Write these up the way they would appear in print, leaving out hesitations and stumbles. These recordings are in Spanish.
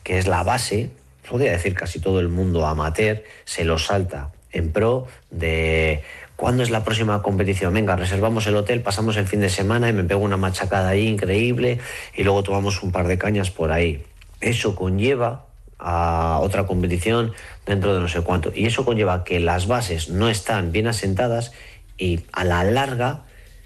que es la base, podría decir casi todo el mundo amateur, se lo salta en pro de ¿cuándo es la próxima competición? Venga, reservamos el hotel, pasamos el fin de semana y me pego una machacada ahí increíble y luego tomamos un par de cañas por ahí. Eso conlleva a otra competición dentro de no sé cuánto. Y eso conlleva que las bases no están bien asentadas y a la larga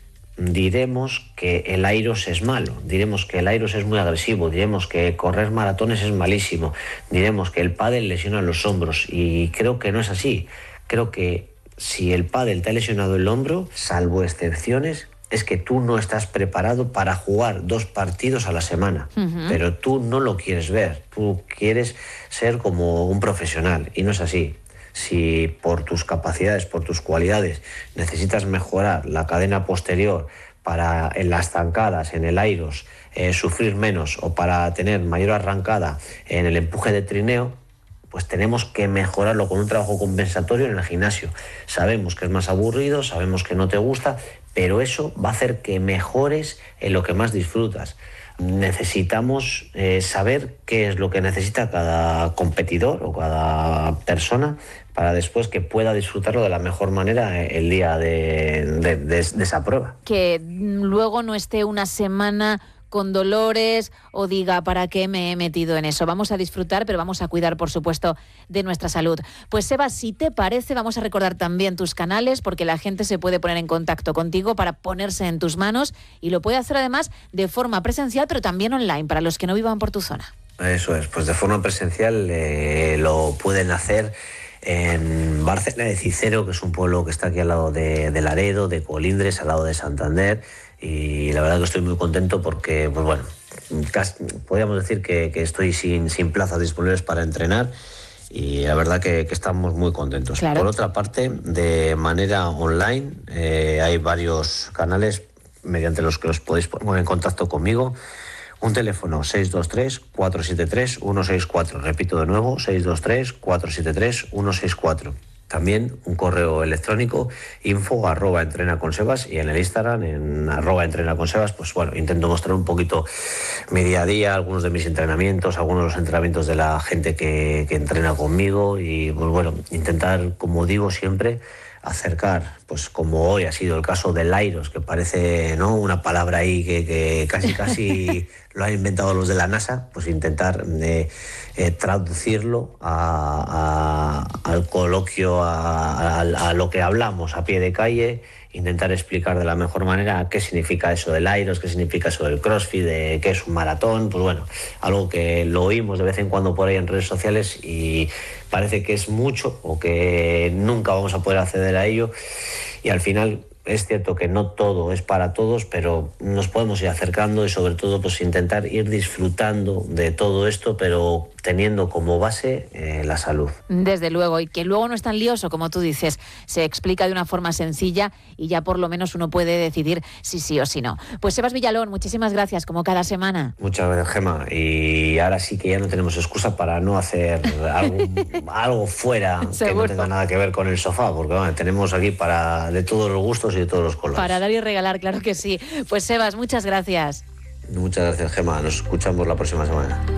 diremos que el Airos es malo, diremos que el Airos es muy agresivo, diremos que correr maratones es malísimo, diremos que el pádel lesiona los hombros y creo que no es así. Creo que si el pádel te ha lesionado el hombro, salvo excepciones, es que tú no estás preparado para jugar 2 partidos a la semana, pero tú no lo quieres ver, tú quieres ser como un profesional y no es así. Si por tus capacidades, por tus cualidades, necesitas mejorar la cadena posterior para en las zancadas, en el airos, sufrir menos o para tener mayor arrancada en el empuje de trineo, pues tenemos que mejorarlo con un trabajo compensatorio en el gimnasio. Sabemos que es más aburrido, sabemos que no te gusta, pero eso va a hacer que mejores en lo que más disfrutas. Necesitamos saber qué es lo que necesita cada competidor o cada persona para después que pueda disfrutarlo de la mejor manera el día de esa prueba. Que luego no esté una semana con dolores o diga ¿para qué me he metido en eso? Vamos a disfrutar, pero vamos a cuidar, por supuesto, de nuestra salud. Pues Sebas, si te parece, vamos a recordar también tus canales porque la gente se puede poner en contacto contigo para ponerse en tus manos y lo puede hacer además de forma presencial, pero también online, para los que no vivan por tu zona. Eso es, pues de forma presencial lo pueden hacer en Bárcena de Cicero, que es un pueblo que está aquí al lado de Laredo, de Colindres, al lado de Santander, y la verdad que estoy muy contento porque, pues bueno, podríamos decir que estoy sin plazas disponibles para entrenar y la verdad que estamos muy contentos. Claro. Por otra parte, de manera online, hay varios canales mediante los que os podéis poner en contacto conmigo. Un teléfono 623-473-164. Repito de nuevo, 623-473-164. También un correo electrónico info@entrenaconsebas y en el Instagram en @entrenaconsebas, pues bueno, intento mostrar un poquito mi día a día, algunos de mis entrenamientos, algunos de los entrenamientos de la gente que entrena conmigo y pues bueno, intentar, como digo siempre, acercar, pues como hoy ha sido el caso del Airos, que parece, ¿no?, una palabra ahí que casi lo han inventado los de la NASA, pues intentar traducirlo al coloquio, a lo que hablamos a pie de calle, intentar explicar de la mejor manera qué significa eso del Airos, qué significa eso del CrossFit, de qué es un maratón, pues bueno, algo que lo oímos de vez en cuando por ahí en redes sociales y parece que es mucho o que nunca vamos a poder acceder a ello y al final es cierto que no todo es para todos, pero nos podemos ir acercando y sobre todo pues intentar ir disfrutando de todo esto, pero teniendo como base la salud. Desde luego, y que luego no es tan lioso como tú dices, se explica de una forma sencilla y ya por lo menos uno puede decidir si sí o si no. Pues Sebas Villalón, muchísimas gracias, como cada semana. Muchas gracias, Gemma, y ahora sí que ya no tenemos excusa para no hacer algo fuera que no tenga nada que ver con el sofá, porque bueno, tenemos aquí para de todos los gustos y de todos los colores. Para dar y regalar, claro que sí. Pues Sebas, muchas gracias. Muchas gracias, Gemma, nos escuchamos la próxima semana.